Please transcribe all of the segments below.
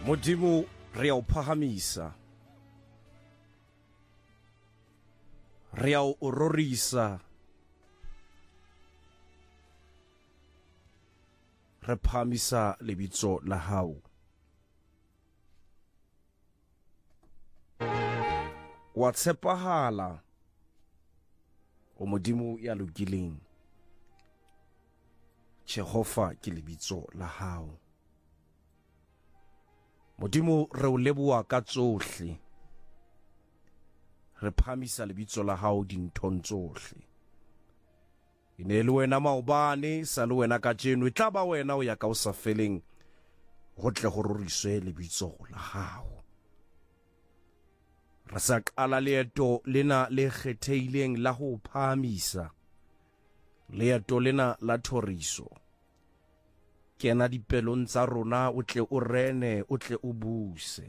Modimo re a o phahamisa, re a o rorisa, re phahamisa lebitso la hao. Wa tshepahala o Modimo ya lokileng. Jehova ke lebitso la hao. Modimo re o leboha ka tsohle, re phamisa lebitso la hao dinthong tsohle. Ine le wena maobane sa le wena ka jeno, tla ba wena o ya ka o sa feleng, go tle go roriswe lebitso la hao. Re sa qala leeto lena le kgetheileng la ho phamisa, leeto lena la thoriso. Kena dipelong tsa rona, o tle o rene, o tle o buse.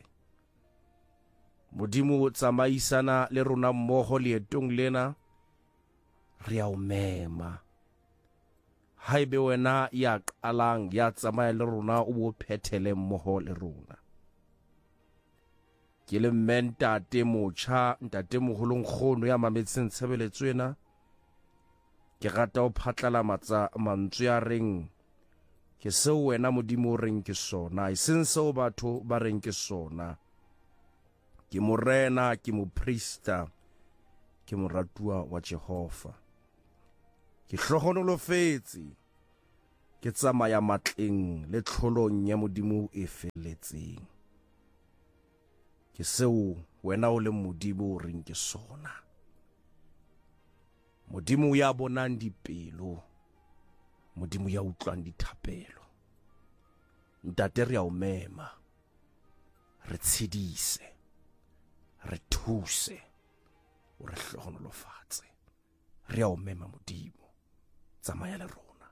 Modimo tsamaisana le rona mmoho leetong lena, re a o mema. Haebe wena ya qalang ya tsamaya le rona, o bo phethele mmoho le rona. Ke le ntate motjha, ntate moholo nkgono ya mametseng tshebeletso ena, ke rata o phatlala mantswe a reng ke seo wena Modimo o reng ke sona, e seng seo batho ba reng ke sona. Ke morena, ke moprista, ke moratuwa wa Jehova. Ke hlohonolofetse, ke tsamaya matleng le tlholong ya Modimo e felletseng. Ke seo wena o le Modimo o reng ke sona. Modimo ya bonang dipelo, Modimo ya utlwang dithapelo. Ntate re a o mema, re tshedise, re thuse, o re hlohonolofatse. Re a o mema Modimo, tsamaya le rona.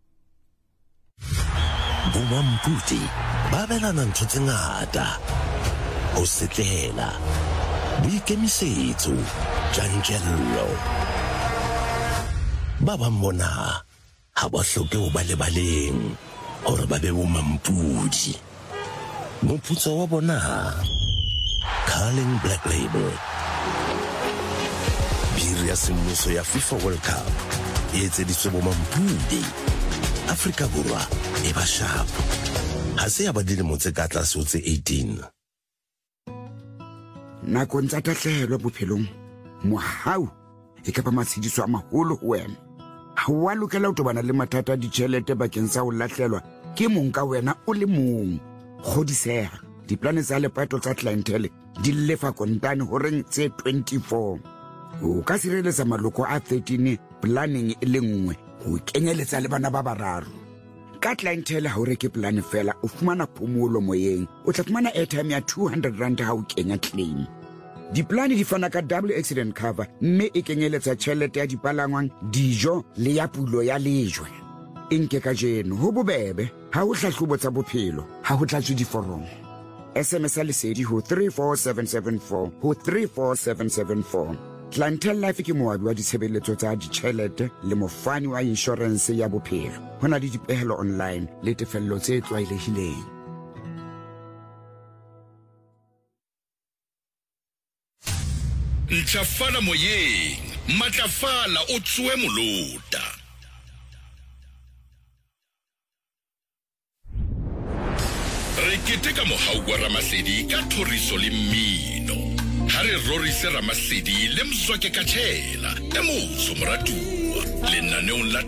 Bomamputi ba belana ntho tse ngata, ho setlela, boikemisetso, tjantjello. Ba bang bona ha ba hloke ho ba lebaleng hore ba be bomampudi. Moputso wa bona, Carling Black Label. Biri ya semmuso ya FIFA World Cup e etseditswe bomampudi. Afrika Borwa e ba sharp. Ha se ya ba dilemo tse ka tlase ho tse 18. Nakong tsa tahlehelo bophelong, mohau e ka ba matshediso a maholo ho wena. Ha wa lokela ho tobana le mathata a ditjhelete bakeng sa ho lahlelwa ke mong ka wena o le mong. Kgodiseha, diplane tsa lepato tsa clientele di lefa kontane ho reng tse 24. O ka sireletsa maloko a 13 planning e le nngwe, ho kenyeletsa le bana ba bararo. Ka clientele ha o reke plane fela, o fumana phomolo moyeng, o tla fumana airtime ya 200 rand ha o kenya claim. Diplane di fana ka double accident cover, mme e kenyeletsa tjhelete ya dipalangwang, dijo le ya pulo ya lejwe. Nke ka jeno ho bobebe, ha ho hlahlobo tsa bophelo, ha ho tlatswe diforomo. SMS lesedi ho 34774 ho 34774. Clientele Life ke moabi wa ditshebeletso tsa ditjhelete le mofani wa insurance ya bophelo. Ho na le dipehelo online le tefello tse tlwaelehileng. Ntlafala moyeng, matlafala o tswe molota. Re keteka mohau wa Ramahledi ka thoriso le mmino. Ha re rorise Ramahledi le Mswake ka tjhela, e motho moratuwa, lenaneong la